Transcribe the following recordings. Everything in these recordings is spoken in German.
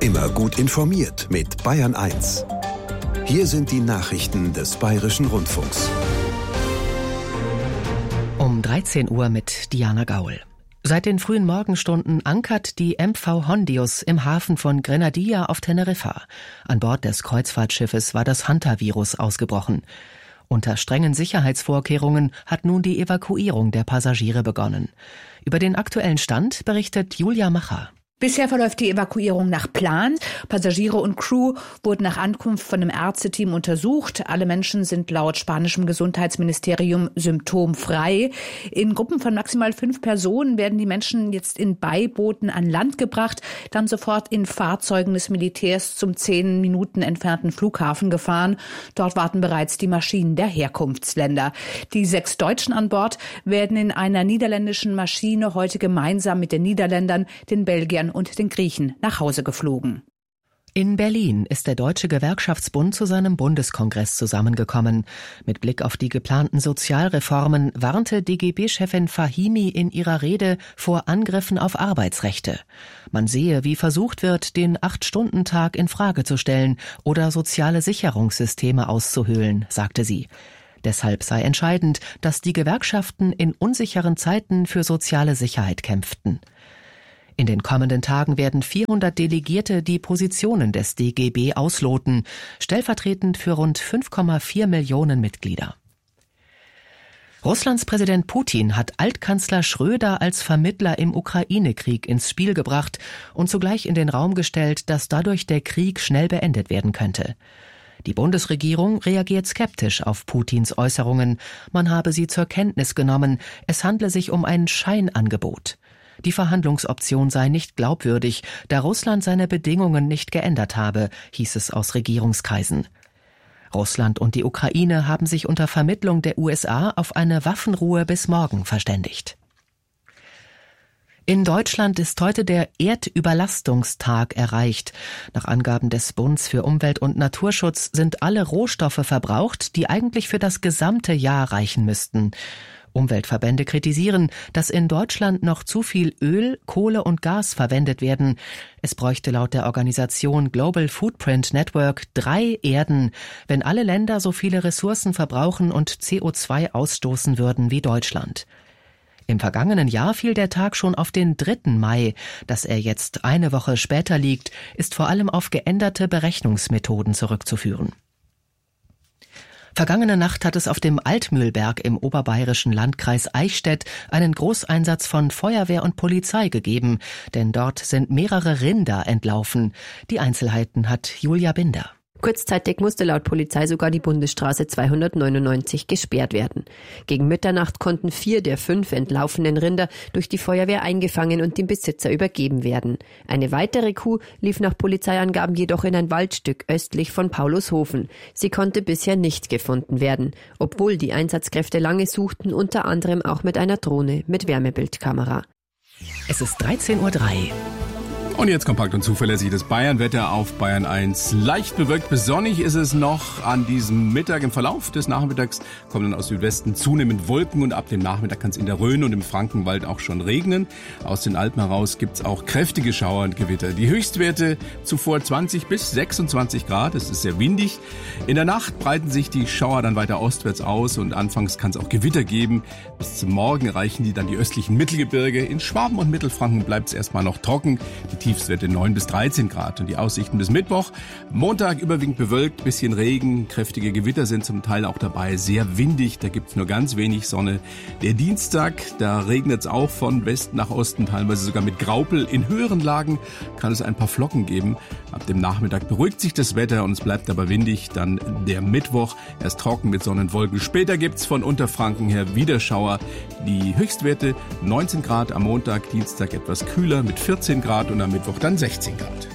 Immer gut informiert mit Bayern 1. Hier sind die Nachrichten des Bayerischen Rundfunks. Um 13 Uhr mit Diana Gaul. Seit den frühen Morgenstunden ankert die MV Hondius im Hafen von Grenadilla auf Teneriffa. An Bord des Kreuzfahrtschiffes war das Hantavirus ausgebrochen. Unter strengen Sicherheitsvorkehrungen hat nun die Evakuierung der Passagiere begonnen. Über den aktuellen Stand berichtet Julia Macher. Bisher verläuft die Evakuierung nach Plan. Passagiere und Crew wurden nach Ankunft von einem Ärzteteam untersucht. Alle Menschen sind laut spanischem Gesundheitsministerium symptomfrei. In Gruppen von maximal 5 Personen werden die Menschen jetzt in Beibooten an Land gebracht, dann sofort in Fahrzeugen des Militärs zum 10 Minuten entfernten Flughafen gefahren. Dort warten bereits die Maschinen der Herkunftsländer. Die 6 Deutschen an Bord werden in einer niederländischen Maschine heute gemeinsam mit den Niederländern, den Belgiern und den Griechen nach Hause geflogen. In Berlin ist der Deutsche Gewerkschaftsbund zu seinem Bundeskongress zusammengekommen. Mit Blick auf die geplanten Sozialreformen warnte DGB-Chefin Fahimi in ihrer Rede vor Angriffen auf Arbeitsrechte. Man sehe, wie versucht wird, den 8-Stunden-Tag in Frage zu stellen oder soziale Sicherungssysteme auszuhöhlen, sagte sie. Deshalb sei entscheidend, dass die Gewerkschaften in unsicheren Zeiten für soziale Sicherheit kämpften. In den kommenden Tagen werden 400 Delegierte die Positionen des DGB ausloten, stellvertretend für rund 5,4 Millionen Mitglieder. Russlands Präsident Putin hat Altkanzler Schröder als Vermittler im Ukraine-Krieg ins Spiel gebracht und zugleich in den Raum gestellt, dass dadurch der Krieg schnell beendet werden könnte. Die Bundesregierung reagiert skeptisch auf Putins Äußerungen. Man habe sie zur Kenntnis genommen. Es handle sich um ein Scheinangebot. Die Verhandlungsoption sei nicht glaubwürdig, da Russland seine Bedingungen nicht geändert habe, hieß es aus Regierungskreisen. Russland und die Ukraine haben sich unter Vermittlung der USA auf eine Waffenruhe bis morgen verständigt. In Deutschland ist heute der Erdüberlastungstag erreicht. Nach Angaben des Bunds für Umwelt und Naturschutz sind alle Rohstoffe verbraucht, die eigentlich für das gesamte Jahr reichen müssten. Umweltverbände kritisieren, dass in Deutschland noch zu viel Öl, Kohle und Gas verwendet werden. Es bräuchte laut der Organisation Global Footprint Network 3 Erden, wenn alle Länder so viele Ressourcen verbrauchen und CO2 ausstoßen würden wie Deutschland. Im vergangenen Jahr fiel der Tag schon auf den 3. Mai. Dass er jetzt eine Woche später liegt, ist vor allem auf geänderte Berechnungsmethoden zurückzuführen. Vergangene Nacht hat es auf dem Altmühlberg im oberbayerischen Landkreis Eichstätt einen Großeinsatz von Feuerwehr und Polizei gegeben, denn dort sind mehrere Rinder entlaufen. Die Einzelheiten hat Julia Binder. Kurzzeitig musste laut Polizei sogar die Bundesstraße 299 gesperrt werden. Gegen Mitternacht konnten 4 der 5 entlaufenen Rinder durch die Feuerwehr eingefangen und dem Besitzer übergeben werden. Eine weitere Kuh lief nach Polizeiangaben jedoch in ein Waldstück östlich von Paulushofen. Sie konnte bisher nicht gefunden werden, obwohl die Einsatzkräfte lange suchten, unter anderem auch mit einer Drohne mit Wärmebildkamera. Es ist 13:03 Uhr. Und jetzt kompakt und zuverlässig das Bayern-Wetter auf Bayern 1. Leicht bewölkt bis sonnig ist es noch an diesem Mittag. Im Verlauf des Nachmittags kommen dann aus Südwesten zunehmend Wolken und ab dem Nachmittag kann es in der Rhön und im Frankenwald auch schon regnen. Aus den Alpen heraus gibt es auch kräftige Schauer und Gewitter. Die Höchstwerte zuvor 20 bis 26 Grad. Es ist sehr windig. In der Nacht breiten sich die Schauer dann weiter ostwärts aus und anfangs kann es auch Gewitter geben. Bis zum Morgen erreichen die dann die östlichen Mittelgebirge. In Schwaben und Mittelfranken bleibt es erstmal noch trocken. Die Tiefstwerte 9 bis 13 Grad. Und die Aussichten bis Mittwoch. Montag überwiegend bewölkt, bisschen Regen, kräftige Gewitter sind zum Teil auch dabei. Sehr windig, da gibt's nur ganz wenig Sonne. Der Dienstag, da regnet es auch von Westen nach Osten, teilweise sogar mit Graupel. In höheren Lagen kann es ein paar Flocken geben. Ab dem Nachmittag beruhigt sich das Wetter und es bleibt aber windig. Dann der Mittwoch, erst trocken mit Sonnenwolken. Später gibt's von Unterfranken her wieder Schauer. Die Höchstwerte 19 Grad am Montag, Dienstag etwas kühler mit 14 Grad und am Mittwoch dann 16 Grad.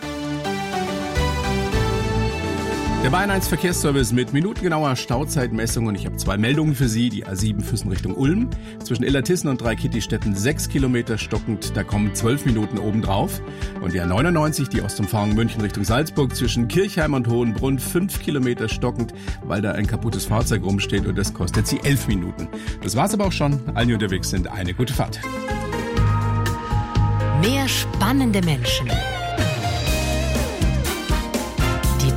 Der Bayern 1 Verkehrsservice mit minutengenauer Stauzeitmessung und ich habe 2 Meldungen für Sie. Die A7 Füssen Richtung Ulm. Zwischen Illertissen und Dreikitti-Städten 6 Kilometer stockend, da kommen 12 Minuten obendrauf. Und die A99, die Ostumfahrung München Richtung Salzburg, zwischen Kirchheim und Hohenbrunn 5 Kilometer stockend, weil da ein kaputtes Fahrzeug rumsteht und das kostet Sie 11 Minuten. Das war's aber auch schon. Allen, die unterwegs sind, eine gute Fahrt. Mehr spannende Menschen.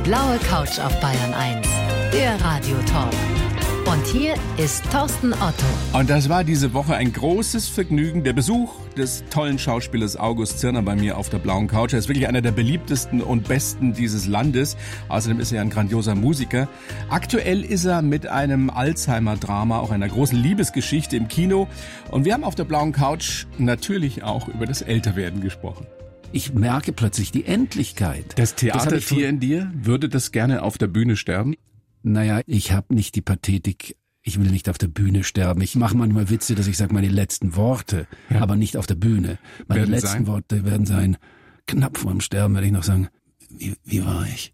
blaue Couch auf Bayern 1, der Radiotalk. Und hier ist Thorsten Otto. Und das war diese Woche ein großes Vergnügen. Der Besuch des tollen Schauspielers August Zirner bei mir auf der blauen Couch. Er ist wirklich einer der beliebtesten und besten dieses Landes. Außerdem ist er ein grandioser Musiker. Aktuell ist er mit einem Alzheimer-Drama, auch einer großen Liebesgeschichte im Kino. Und wir haben auf der blauen Couch natürlich auch über das Älterwerden gesprochen. Ich merke plötzlich die Endlichkeit. Das Theatertier in dir, würde das gerne auf der Bühne sterben? Naja, ich habe nicht die Pathetik, ich will nicht auf der Bühne sterben. Ich mache manchmal Witze, dass ich sage meine letzten Worte, aber nicht auf der Bühne. Meine letzten Worte werden sein, knapp vorm Sterben werde ich noch sagen, wie war ich?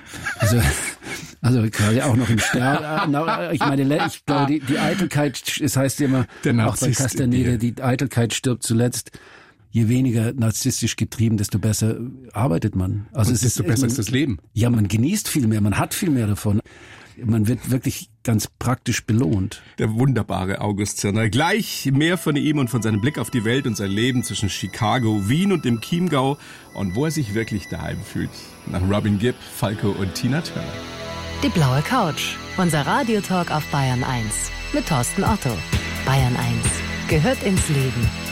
Also quasi auch noch im Sterben. Ich meine, ich glaube, die Eitelkeit, es heißt ja immer, auch bei Castaneda, die Eitelkeit stirbt zuletzt. Je weniger narzisstisch getrieben, desto besser arbeitet man. Also desto besser ist das Leben. Ja, man genießt viel mehr, man hat viel mehr davon. Man wird wirklich ganz praktisch belohnt. Der wunderbare August Zirner. Gleich mehr von ihm und von seinem Blick auf die Welt und sein Leben zwischen Chicago, Wien und dem Chiemgau und wo er sich wirklich daheim fühlt. Nach Robin Gibb, Falco und Tina Turner. Die blaue Couch, unser Radiotalk auf Bayern 1 mit Thorsten Otto. Bayern 1 gehört ins Leben.